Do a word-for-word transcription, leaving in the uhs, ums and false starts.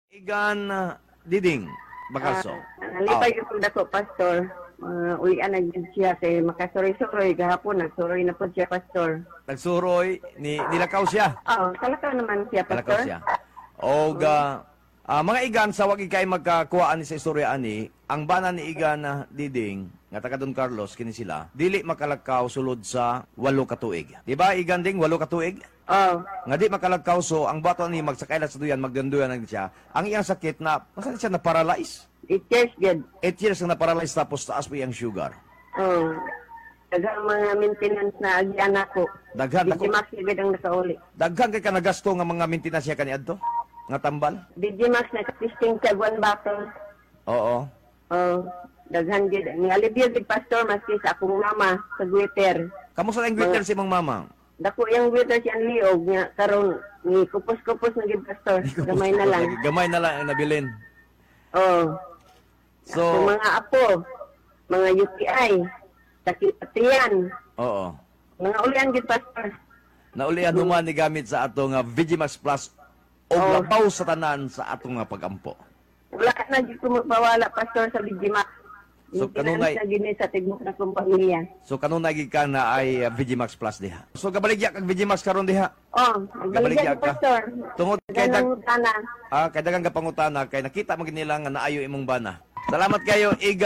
Igan uh, Diding Bacalso. Uh, nalipay ko oh. dako, Pastor. Uh, ulian na dyan siya kay makasuroy-suroy. Gahapon, nagsuroy na po siya, Pastor. Nagsuroy, ni, nilakaw siya. Oo, oh, talakaw naman siya, Pastor. Nilakaw siya. O, ga, uh, mga igan, sa wag ikay magkakuhaan sa istorya ani, ang bana ni Igan na Diding, nga taga Don Carlos, kini sila, dili makalakaw sulod sa walo katuig. Diba, Igan Ding, walo katuig? Oo. Oh. Nga di makalakaw, so ang bato ni magsakailat sa duyan, magdanduyan lang siya. Ang iyang sakit na, masan siya na-paralyze? It years, good. Eight years na na-paralyze tapos taas po yung sugar. Oo. Oh. Dagang mga maintenance na agyan ako. Daghan ako. Digimax yung ang nakauli. Daghan kay ka nagasto nga mga maintenance siya kaniadto? Nga tambal? Digimax na testing sa one bottle. Oo. Oh, daghan gid. Ni alibyo gid, Pastor, maski sa akong mama sa Twitter. Kamusta ang greeter si mong mama? Dako yung Twitter siyang liog niya karon ni kupos-kupos na gid, Pastor. Gamay na lang. Gamay na lang ang nabilin. Oh. So, Ang mga apo, mga U T I, sakit patiyan, oo. mga ulian gid, Pastor. Naulian human ni gamit sa ato nga Vigimax Plus o Oh. labaw sa tanan sa ato nga pagampo. Wala na gid ko magpawala, Pastor, sa Digimax. So, kanunay- sa gini sa tigmok na kong pamilya. So kanunay gid ka na ay uh, Vigimax Plus diha. So kabaligya kag Vigimax karon diha. Oh, Kabaligya magbaligyan, ka. Pastor. Tungod kay dag Ganang tana. ah kay daghang ka pangutana kay nakita mo gid nila nga naayo imong bana. Salamat kayo, Iga.